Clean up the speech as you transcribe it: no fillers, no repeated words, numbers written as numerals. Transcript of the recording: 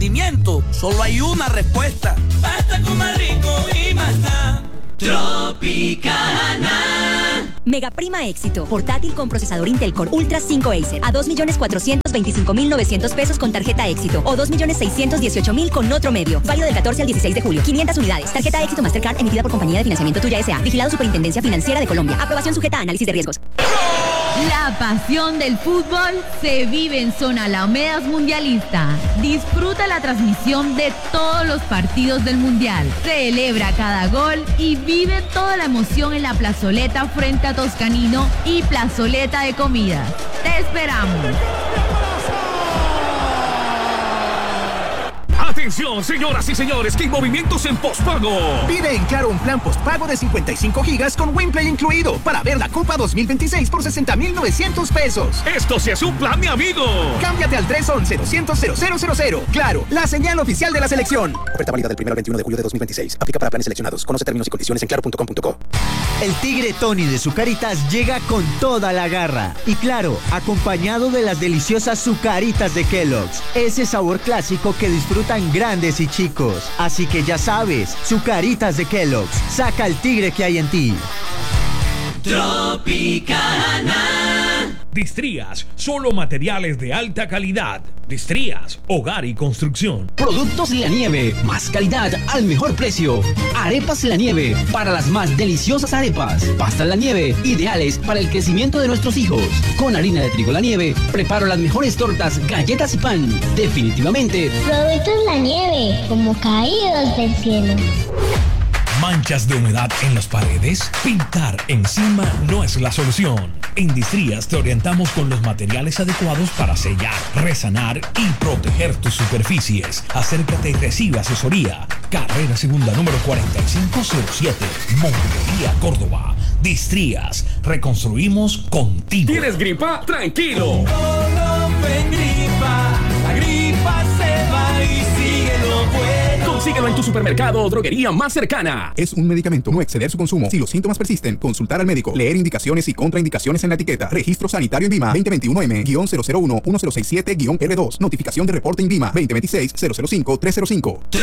Solo hay una respuesta. Basta con más rico y más nada. Tropicana. Mega Prima Éxito. Portátil con procesador Intel Core Ultra 5 Acer a 2.425.900 pesos con tarjeta Éxito o 2.618.000 con otro medio. Válido del 14 al 16 de julio. 500 unidades. Tarjeta Éxito Mastercard emitida por Compañía de Financiamiento Tuya S.A. Vigilado Superintendencia Financiera de Colombia. Aprobación sujeta a análisis de riesgos. La pasión del fútbol se vive en Zona Alamedas Mundialista. Disfruta la transmisión de todos los partidos del Mundial. Celebra cada gol y vive toda la emoción en la plazoleta frente a Toscanino y plazoleta de comidas. ¡Te esperamos! Atención, señoras y señores, que hay movimientos en pospago. Pide en Claro un plan pospago de 55 gigas con WinPlay incluido para ver la Copa 2026 por 60.900 pesos. Esto sí es un plan, mi amigo. Cámbiate al 311-200-0000. Claro, la señal oficial de la selección. Oferta válida del 1 al 21 de julio de 2026. Aplica para planes seleccionados. Conoce términos y condiciones en claro.com.co. El Tigre Tony de Zucaritas llega con toda la garra. Y claro, acompañado de las deliciosas Zucaritas de Kellogg's. Ese sabor clásico que disfrutan grandes y chicos. Así que ya sabes, Zucaritas de Kellogg's. Saca el tigre que hay en ti. Tropicana. Distrías, solo materiales de alta calidad. Distrías, hogar y construcción. Productos La Nieve, más calidad al mejor precio. Arepas La Nieve, para las más deliciosas arepas. Pastas La Nieve, ideales para el crecimiento de nuestros hijos. Con harina de trigo La Nieve, preparo las mejores tortas, galletas y pan. Definitivamente, Productos La Nieve, como caídos del cielo. ¿Manchas de humedad en las paredes? Pintar encima no es la solución. En Distrías te orientamos con los materiales adecuados para sellar, resanar y proteger tus superficies. Acércate y recibe asesoría. Carrera Segunda número 4507, Montería, Córdoba. Distrías, reconstruimos contigo. ¿Tienes gripa? ¡Tranquilo! La gripa se va y síguelo bueno. Consíguelo en tu supermercado o droguería más cercana. Es un medicamento. No exceder su consumo. Si los síntomas persisten, consultar al médico. Leer indicaciones y contraindicaciones en la etiqueta. Registro Sanitario INVIMA 2021M-001-1067-R2. Notificación de reporte INVIMA 2026-005-305.